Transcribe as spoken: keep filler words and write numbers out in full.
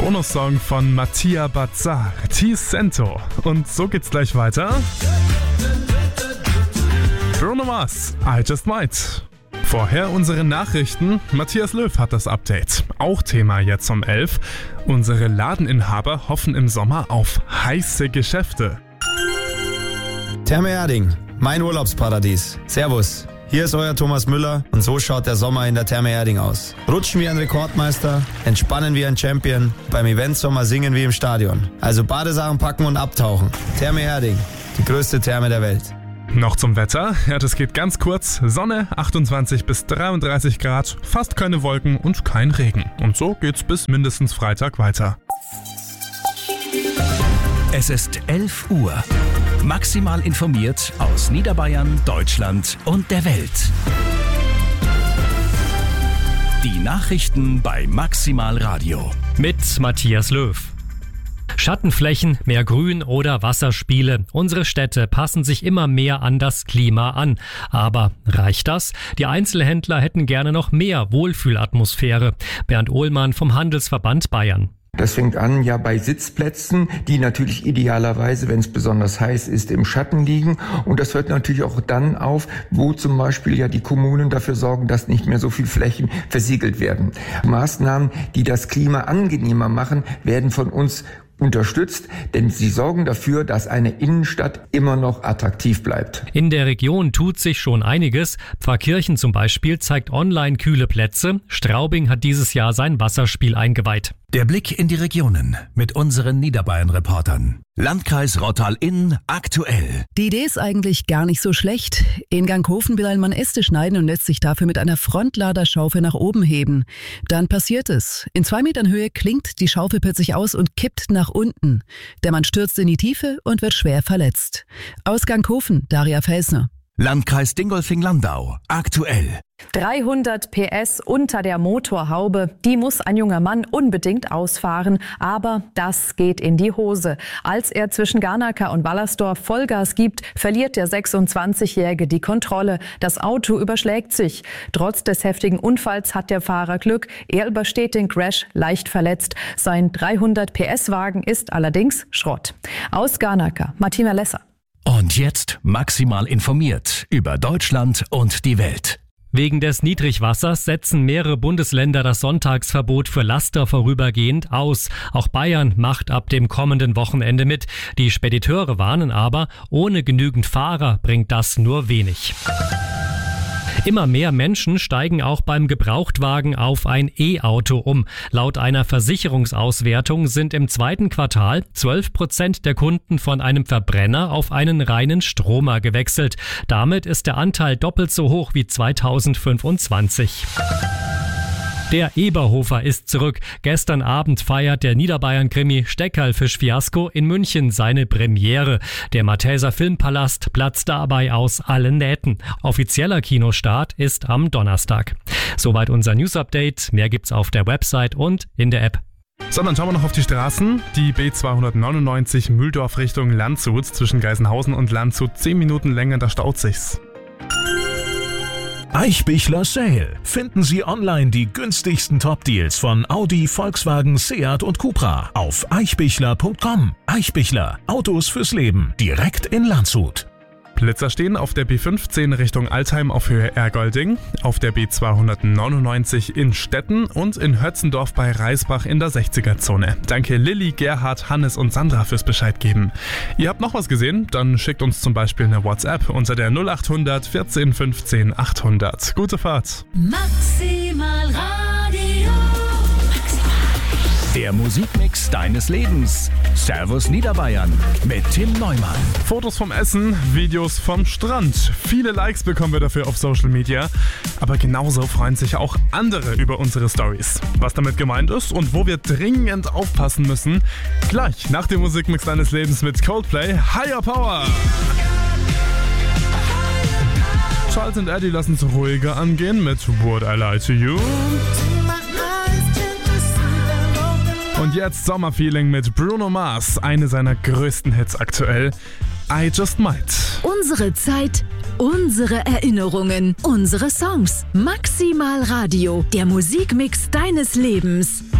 Bonussong von Mattia Bazzar, Ti Sento. Und so geht's gleich weiter. Bruno Mars, I Just Might. Vorher unsere Nachrichten. Matthias Löw hat das Update. Auch Thema jetzt um elf. Unsere Ladeninhaber hoffen im Sommer auf heiße Geschäfte. Therme Erding, mein Urlaubsparadies. Servus, hier ist euer Thomas Müller und so schaut der Sommer in der Therme Erding aus. Rutschen wie ein Rekordmeister, entspannen wie ein Champion, beim Eventsommer singen wie im Stadion. Also Badesachen packen und abtauchen. Therme Erding, die größte Therme der Welt. Noch zum Wetter. Ja, das geht ganz kurz. Sonne, achtundzwanzig bis dreiunddreißig Grad, fast keine Wolken und kein Regen. Und so geht's bis mindestens Freitag weiter. Es ist elf Uhr. Maximal informiert aus Niederbayern, Deutschland und der Welt. Die Nachrichten bei Maximal Radio. Mit Matthias Löw. Schattenflächen, mehr Grün oder Wasserspiele. Unsere Städte passen sich immer mehr an das Klima an. Aber reicht das? Die Einzelhändler hätten gerne noch mehr Wohlfühlatmosphäre. Bernd Ohlmann vom Handelsverband Bayern. Das fängt an ja bei Sitzplätzen, die natürlich idealerweise, wenn es besonders heiß ist, im Schatten liegen. Und das hört natürlich auch dann auf, wo zum Beispiel ja die Kommunen dafür sorgen, dass nicht mehr so viel Flächen versiegelt werden. Maßnahmen, die das Klima angenehmer machen, werden von uns unterstützt, denn sie sorgen dafür, dass eine Innenstadt immer noch attraktiv bleibt. In der Region tut sich schon einiges. Pfarrkirchen zum Beispiel zeigt online kühle Plätze. Straubing hat dieses Jahr sein Wasserspiel eingeweiht. Der Blick in die Regionen mit unseren Niederbayern-Reportern. Landkreis Rottal-Inn aktuell. Die Idee ist eigentlich gar nicht so schlecht. In Ganghofen will ein Mann Äste schneiden und lässt sich dafür mit einer Frontladerschaufel nach oben heben. Dann passiert es. In zwei Metern Höhe klingt die Schaufel plötzlich aus und kippt nach unten. Der Mann stürzt in die Tiefe und wird schwer verletzt. Aus Ganghofen, Daria Felsner. Landkreis Dingolfing-Landau aktuell. dreihundert P S unter der Motorhaube, die muss ein junger Mann unbedingt ausfahren, aber das geht in die Hose. Als er zwischen Garnacker und Wallersdorf Vollgas gibt, verliert der sechsundzwanzigjährige die Kontrolle. Das Auto überschlägt sich. Trotz des heftigen Unfalls hat der Fahrer Glück. Er übersteht den Crash leicht verletzt. Sein dreihundert P S Wagen ist allerdings Schrott. Aus Garnacker, Martina Lesser. Und jetzt maximal informiert über Deutschland und die Welt. Wegen des Niedrigwassers setzen mehrere Bundesländer das Sonntagsverbot für Laster vorübergehend aus. Auch Bayern macht ab dem kommenden Wochenende mit. Die Spediteure warnen aber, ohne genügend Fahrer bringt das nur wenig. Immer mehr Menschen steigen auch beim Gebrauchtwagen auf ein E-Auto um. Laut einer Versicherungsauswertung sind im zweiten Quartal zwölf Prozent der Kunden von einem Verbrenner auf einen reinen Stromer gewechselt. Damit ist der Anteil doppelt so hoch wie zweitausendfünfundzwanzig. Der Eberhofer ist zurück. Gestern Abend feiert der Niederbayern-Krimi Steckerlfisch-Fiasko in München seine Premiere. Der Malteser Filmpalast platzt dabei aus allen Nähten. Offizieller Kinostart ist am Donnerstag. Soweit unser News-Update. Mehr gibt's auf der Website und in der App. So, dann schauen wir noch auf die Straßen. Die B zweihundertneunundneunzig Mühldorf Richtung Landshut zwischen Geisenhausen und Landshut. Zehn Minuten länger, da staut sich's. Eichbichler Sale. Finden Sie online die günstigsten Top-Deals von Audi, Volkswagen, Seat und Cupra auf eichbichler punkt com. Eichbichler. Autos fürs Leben. Direkt in Landshut. Blitzer stehen auf der B fünfzehn Richtung Altheim auf Höhe Ergolding, auf der B zweihundertneunundneunzig in Stetten und in Hötzendorf bei Reisbach in der sechziger-Zone. Danke Lilly, Gerhard, Hannes und Sandra fürs Bescheid geben. Ihr habt noch was gesehen? Dann schickt uns zum Beispiel eine WhatsApp unter der null achthundert vierzehn fünfzehn achthundert. Gute Fahrt! Maximal Radio. Der Musikmix deines Lebens. Servus Niederbayern mit Tim Neumann. Fotos vom Essen, Videos vom Strand. Viele Likes bekommen wir dafür auf Social Media. Aber genauso freuen sich auch andere über unsere Stories. Was damit gemeint ist und wo wir dringend aufpassen müssen, gleich nach dem Musikmix deines Lebens mit Coldplay Higher Power. Charles und Eddie lassen es ruhiger angehen mit Would I Lie to You? Und jetzt Sommerfeeling mit Bruno Mars, eine seiner größten Hits aktuell, I Just Might. Unsere Zeit, unsere Erinnerungen, unsere Songs. Maximal Radio, der Musikmix deines Lebens.